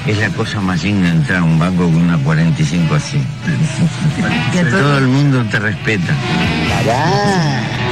Es la cosa más linda entrar a un banco con una 45 así. Todo el mundo te respeta. Pará.